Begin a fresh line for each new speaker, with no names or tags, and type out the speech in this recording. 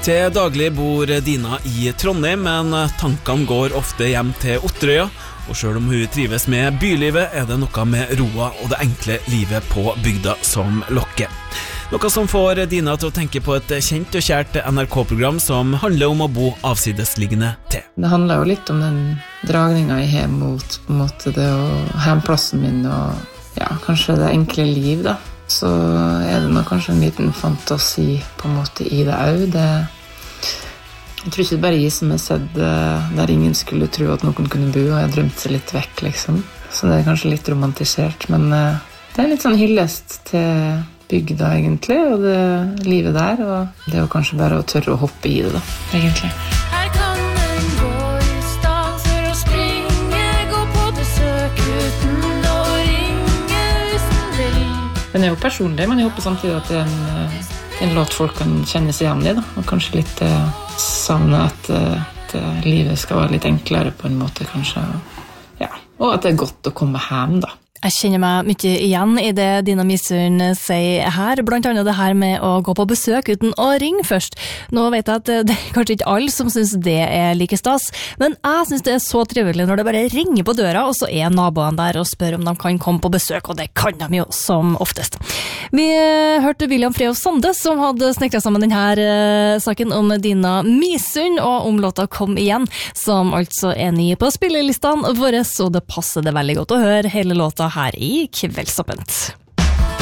Til daglig bor Dina i Trondheim, men tankene går ofte hjem til Otterøya, og selv om hun trives med bylivet, det noe med roa og det enkle livet på bygda som lokker. Noe som får Dina til å tenke på et kjent og kjært NRK-program som handler om å bo avsidesliggende til.
Det handler jo litt om den dragningen jeg har mot på en måte det å hjemplassen min og ja, kanskje det enkle liv da. Så det nok kanskje en liten fantasi på en måte i det også. Jeg tror ikke det bare jeg som har sett der ingen skulle tro at noen kunne bo, og jeg drømte seg litt vekk liksom. Så det kanskje litt romantisert, men det litt sånn hyllest til bygda egentlig, og det livet der, og det kanskje bare å tørre å hoppe i det da, egentlig.
Her kan en gå i stand for å springe, gå på besøk uten å ringe hvis den vil.
Den jo personlig, men jeg håper samtidig at det en låt folk kan kjenne seg igjen i da, og kanskje litt savne at livet skal være litt enklere på en måte kanskje, ja, og at det godt å komme hjem da.
Jeg kjenner meg mye igjen i det Dina Misund sier her, blant annet det her med å gå på besøk uten å ringe først. Nå vet jeg at det kanskje ikke alle som synes det like stas, men jeg synes det så trivelig når det bare ringer på døra, og så naboene der og spør om de kan komme på besøk, og det kan de jo som oftest. Vi hørte William Frey Sande som hadde snekret sammen denne saken om Dina Misund, og om låta Kom igjen, som altså ny på spillelistene våre, så det passer det veldig godt å høre hele låta her i Kveldsåpent.